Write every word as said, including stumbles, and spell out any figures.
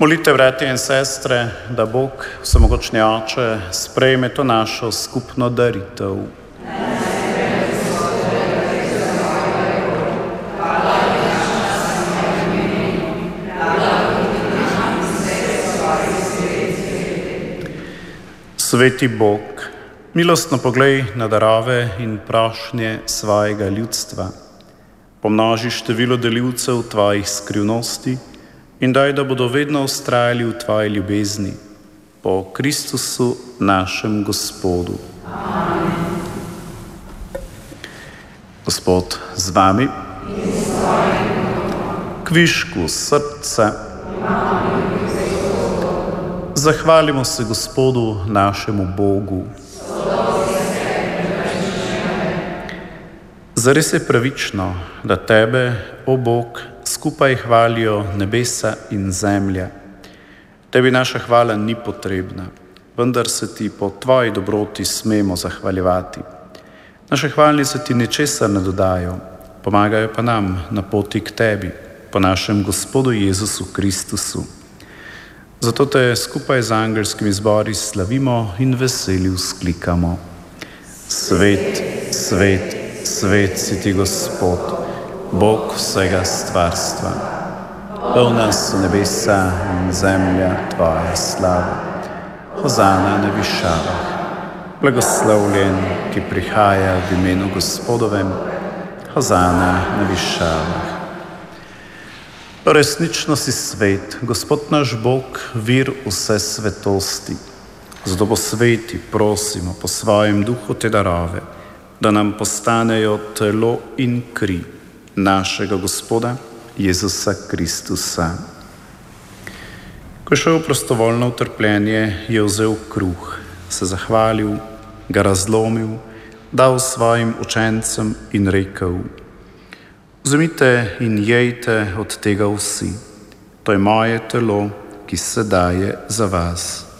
Molite, bratje in sestre, da Bog, vsemogočni Oče, sprejme to našo skupno daritev. Sveti Bog, milostno poglej na darove in prošnje svojega ljudstva. Pomnoži število delivcev tvojih skrivnosti in daj, da bodo vedno vztrajali v tvoji ljubezni. Po Kristusu našem Gospodu. Amen. Gospod z vami. Kvišku srce. Zahvalimo se Gospodu našemu Bogu. Zares je pravično, da tebe, o Bog, skupaj hvalijo nebesa in zemlja. Tebi naša hvala ni potrebna, vendar se ti po tvoji dobroti smemo zahvaljevati. Naše hvalnice ti ničesar ne dodajo, pomagajo pa nam na poti k tebi, po našem Gospodu Jezusu Kristusu. Zato te skupaj z angelskimi zbori slavimo in veseli vzklikamo. Svet, svet, svet si ti Gospod, Bog vsega stvarstva. Polna so nebesa in zemlja tvoja slava. Hozana na višavah. Blagoslovljen, ki prihaja v imenu Gospodovem. Hozana na višavah. Resnično si svet, Gospod naš Bog, vir vse svetosti. Zato posveti, prosimo, po svojem duhu te darove, da nam postanejo telo in kri našega Gospoda Jezusa Kristusa. Ko je šel prostovoljno v trpljenje, je vzel kruh, se zahvalil, ga razlomil, dal svojim učencem in rekel: Vzemite in jejte od tega vsi, to je moje telo, ki se daje za vas.